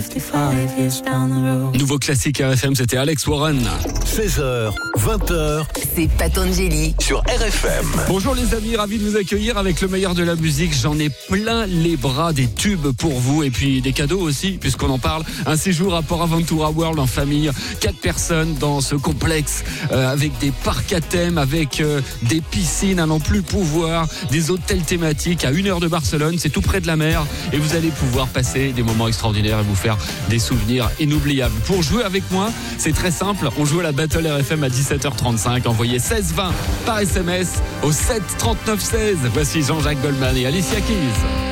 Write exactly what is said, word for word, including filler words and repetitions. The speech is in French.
Nouveau classique R F M, c'était Alex Warren. seize heures, vingt heures, c'est Patangeli sur R F M. Bonjour les amis, ravi de vous accueillir avec le meilleur de la musique. J'en ai plein les bras, des tubes pour vous et puis des cadeaux aussi, puisqu'on en parle. Un séjour à Port Aventura World en famille, quatre personnes dans ce complexe euh, avec des parcs à thème, avec euh, des piscines à n'en plus pouvoir, des hôtels thématiques à une heure de Barcelone. C'est tout près de la mer et vous allez pouvoir passer des moments extraordinaires et vous faire des souvenirs inoubliables. Pour jouer avec moi, c'est très simple. On joue à la Battle R F M à dix-sept heures trente-cinq. Envoyez seize vingt par S M S au sept trente-neuf seize. Voici Jean-Jacques Goldman et Alicia Keys.